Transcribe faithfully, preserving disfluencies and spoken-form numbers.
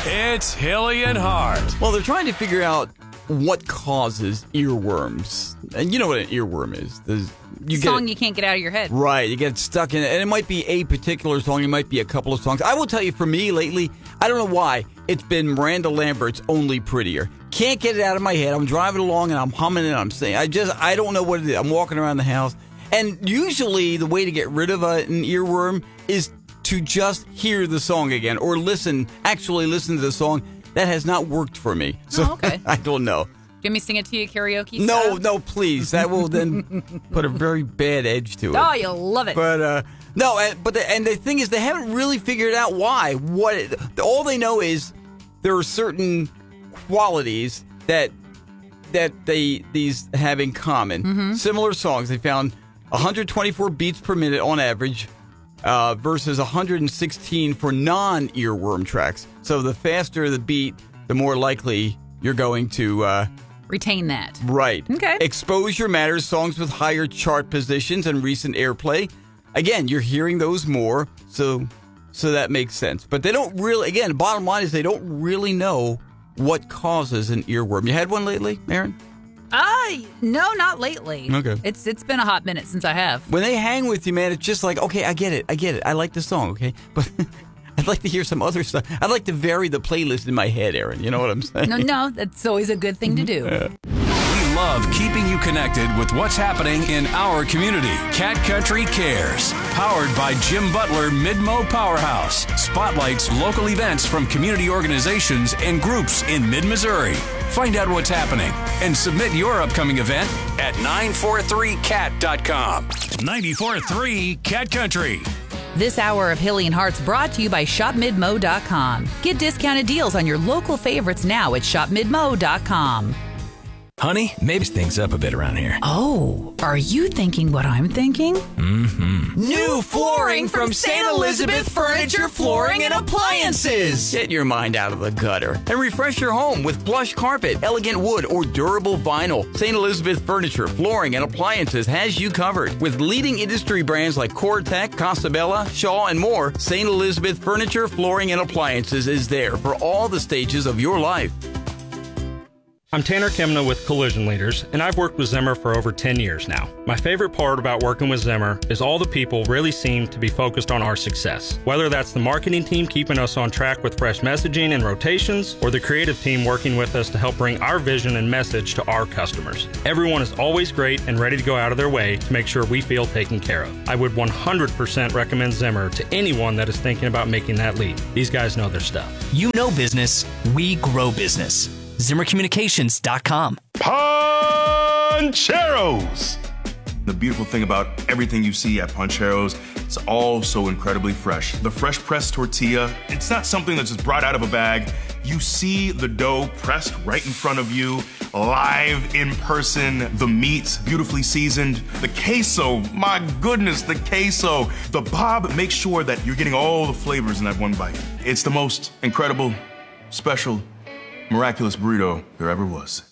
It's Hilly and Hart. Well, they're trying to figure out what causes earworms. And you know what an earworm is. There's, you song get, you can't get out of your head. Right. You get stuck in it. And it might be a particular song. It might be a couple of songs. I will tell you, for me lately, I don't know why, it's been Miranda Lambert's Only Prettier. Can't get it out of my head. I'm driving along and I'm humming it. I'm saying, I just, I don't know what it is. I'm walking around the house. And usually the way to get rid of a, an earworm is to just hear the song again or listen, actually listen to the song. That has not worked for me. So Oh, okay. I don't know. Do you want me to sing it to you karaoke No, style? no, please. That will then put a very bad edge to it. Oh, you'll love it. But uh, no, uh, but the, and the thing is, they haven't really figured out why. What it, all they know is there are certain qualities that that they these have in common. Mm-hmm. Similar songs. They found one hundred twenty-four beats per minute on average. Uh, versus one hundred sixteen for non-earworm tracks. So the faster the beat, the more likely you're going to... Uh, Retain that. right. Okay. Exposure matters. Songs with higher chart positions and recent airplay. Again, you're hearing those more, so so that makes sense. But they don't really... Again, the bottom line is they don't really know what causes an earworm. You had one lately, Aaron? Uh, no, not lately. Okay. It's It's been a hot minute since I have. When they hang with you, man, it's just like, okay, I get it. I get it. I like the song, okay? But I'd like to hear some other stuff. I'd like to vary the playlist in my head, Aaron. You know what I'm saying? No, no, that's always a good thing to do. Yeah. We love keeping you connected with what's happening in our community. Cat Country Cares. Powered by Jim Butler Mid-Mo Powerhouse. Spotlights local events from community organizations and groups in mid-Missouri. Find out what's happening and submit your upcoming event at nine four three cat dot com. ninety-four point three Cat Country. This hour of Hilly and Hearts brought to you by shop mid mo dot com. Get discounted deals on your local favorites now at shop mid mo dot com. Honey, maybe things up a bit around here. Oh, are you thinking what I'm thinking? Mm-hmm. New flooring from Saint Elizabeth Furniture, Flooring, and Appliances. Get your mind out of the gutter and refresh your home with plush carpet, elegant wood, or durable vinyl. Saint Elizabeth Furniture, Flooring, and Appliances has you covered. With leading industry brands like Cortec, Casabella, Shaw, and more, Saint Elizabeth Furniture, Flooring, and Appliances is there for all the stages of your life. I'm Tanner Kemna with Collision Leaders, and I've worked with Zimmer for over ten years now. My favorite part about working with Zimmer is all the people really seem to be focused on our success. Whether that's the marketing team keeping us on track with fresh messaging and rotations, or the creative team working with us to help bring our vision and message to our customers. Everyone is always great and ready to go out of their way to make sure we feel taken care of. I would one hundred percent recommend Zimmer to anyone that is thinking about making that leap. These guys know their stuff. You know business, we grow business. Zimmer Communications dot com. Pancheros! The beautiful thing about everything you see at Pancheros, it's all so incredibly fresh. The fresh pressed tortilla, it's not something that's just brought out of a bag. You see the dough pressed right in front of you, live in person. The meat, beautifully seasoned. The queso, my goodness, the queso. The Bob makes sure that you're getting all the flavors in that one bite. It's the most incredible, special, miraculous burrito there ever was.